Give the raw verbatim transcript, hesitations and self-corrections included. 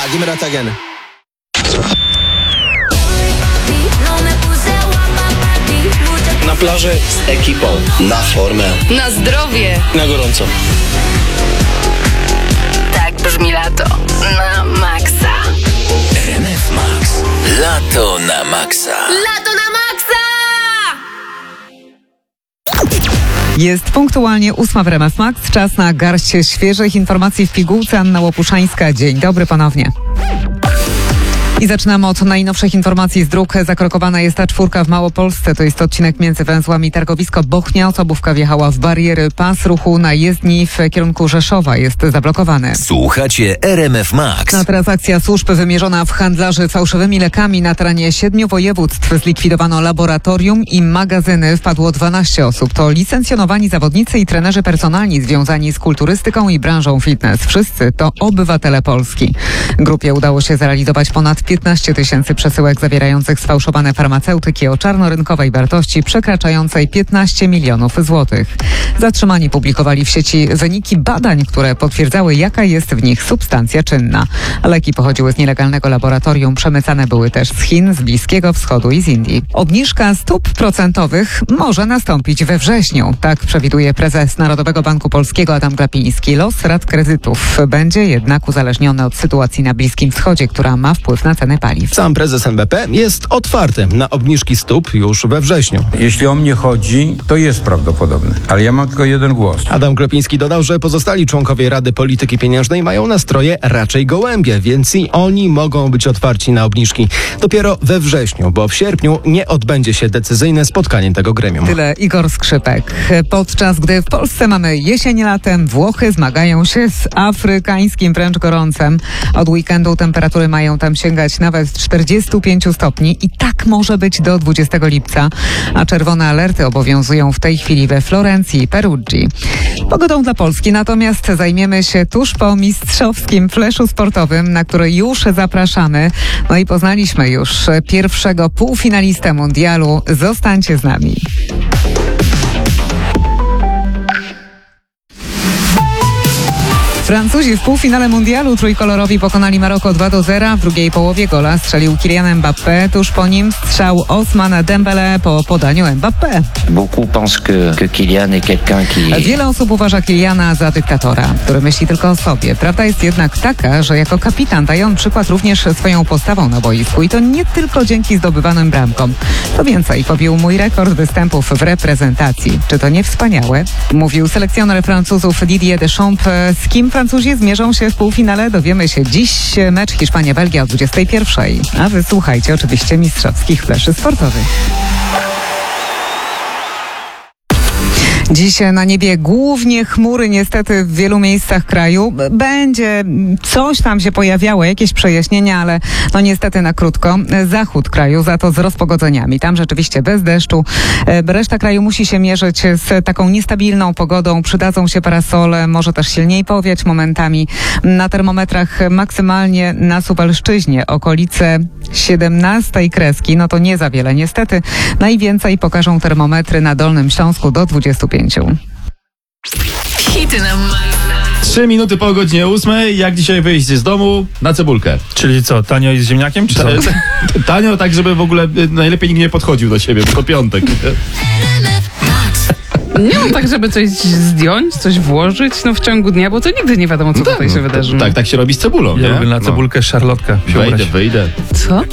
give me that again. Na plaży z ekipą. Na formę. Na zdrowie. Na gorąco. Tak brzmi lato. Na maksa. R M F Max. Lato na maksa. Lato na maksa! Jest punktualnie ósma w R M F Max. Czas na garść świeżych informacji w pigułce. Anna Łopuszańska. Dzień dobry ponownie. I zaczynamy od najnowszych informacji z dróg. Zakrokowana jest ta czwórka w Małopolsce. To jest odcinek między węzłami Targowisko-Bochnia. Osobówka wjechała w bariery. Pas ruchu na jezdni w kierunku Rzeszowa jest zablokowany. Słuchacie R M F Max. A teraz akcja służb wymierzona w handlarzy fałszywymi lekami. Na terenie siedmiu województw zlikwidowano laboratorium i magazyny. Wpadło dwanaście osób. To licencjonowani zawodnicy i trenerzy personalni związani z kulturystyką i branżą fitness. Wszyscy to obywatele Polski. Grupie udało się zrealizować ponad piętnaście tysięcy przesyłek zawierających sfałszowane farmaceutyki o czarnorynkowej wartości przekraczającej piętnaście milionów złotych. Zatrzymani publikowali w sieci wyniki badań, które potwierdzały, jaka jest w nich substancja czynna. Leki pochodziły z nielegalnego laboratorium, przemycane były też z Chin, z Bliskiego Wschodu i z Indii. Obniżka stóp procentowych może nastąpić we wrześniu. Tak przewiduje prezes Narodowego Banku Polskiego Adam Glapiński. Los rat kredytów będzie jednak uzależniony od sytuacji na Bliskim Wschodzie, która ma wpływ na ceny paliw. Sam prezes N B P jest otwarty na obniżki stóp już we wrześniu. Jeśli o mnie chodzi, to jest prawdopodobne, ale ja mam tylko jeden głos. Adam Glapiński dodał, że pozostali członkowie Rady Polityki Pieniężnej mają nastroje raczej gołębie, więc i oni mogą być otwarci na obniżki. Dopiero we wrześniu, bo w sierpniu nie odbędzie się decyzyjne spotkanie tego gremium. Tyle Igor Skrzypek. Podczas gdy w Polsce mamy jesień latem, Włochy zmagają się z afrykańskim wręcz gorącem. Od weekendu temperatury mają tam sięgać nawet czterdziestu pięciu stopni i tak może być do dwudziestego lipca, a czerwone alerty obowiązują w tej chwili we Florencji i Perugii. Pogodą dla Polski natomiast zajmiemy się tuż po mistrzowskim fleszu sportowym, na który już zapraszamy. No i poznaliśmy już pierwszego półfinalistę mundialu. Zostańcie z nami. Francuzi w półfinale mundialu trójkolorowi pokonali Maroko dwa do zera. W drugiej połowie gola strzelił Kylian Mbappé. Tuż po nim strzał Ousmane Dembélé po podaniu Mbappé. Beaucoup pensent que, que Kylian est quelqu'un qui... Wiele osób uważa Kyliana za dyktatora, który myśli tylko o sobie. Prawda jest jednak taka, że jako kapitan daje on przykład również swoją postawą na boisku i to nie tylko dzięki zdobywanym bramkom. Co więcej, pobił mój rekord występów w reprezentacji. Czy to nie wspaniałe? Mówił selekcjoner Francuzów Didier Deschamps. Z kim Francuzi zmierzą się w półfinale? Dowiemy się dziś. Mecz Hiszpania-Belgia o dwudziestej pierwszej. A wy słuchajcie oczywiście mistrzowskich fleszy sportowych. Dziś na niebie głównie chmury, niestety w wielu miejscach kraju. Będzie coś tam się pojawiało, jakieś przejaśnienia, ale no niestety na krótko. Zachód kraju za to z rozpogodzeniami. Tam rzeczywiście bez deszczu. Reszta kraju musi się mierzyć z taką niestabilną pogodą. Przydadzą się parasole, może też silniej powiać momentami. Na termometrach maksymalnie na Suwalszczyźnie okolice siedemnastej kreski. No to nie za wiele niestety. Najwięcej pokażą termometry na Dolnym Śląsku do dwudziestu pięciu. Hity na maksa. Trzy minuty po godzinie ósmej. Jak dzisiaj wyjść z domu? Na cebulkę. Czyli co, tanio i z ziemniakiem, czy co? Tanio, tak żeby w ogóle najlepiej nikt nie podchodził do siebie, tylko piątek. Nie mam tak, żeby coś zdjąć, coś włożyć no w ciągu dnia, bo to nigdy nie wiadomo, co No tak, tutaj się no, wydarzy. Tak, tak się robi z cebulą, Ja nie? lubię na No. cebulkę szarlotka się Wejdę, ubrać. wyjdę. Co?